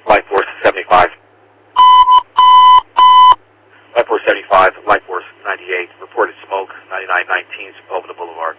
Light Force 75. Light Force 75, Light Force 98, reported smoke, 9919 Sepulveda Boulevard.